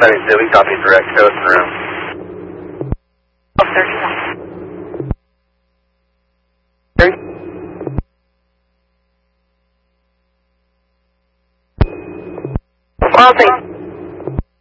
1272, we copy direct code in room. 1231.